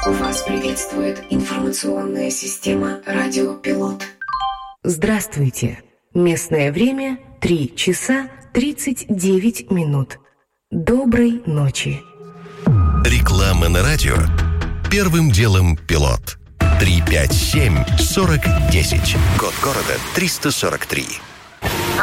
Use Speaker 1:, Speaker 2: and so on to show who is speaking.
Speaker 1: Вас приветствует информационная система «Радио Пилот».
Speaker 2: Здравствуйте. Местное время 3 часа 39 минут. Доброй ночи.
Speaker 3: Реклама на радио. Первым делом Пилот. 357-4010. Код города 343.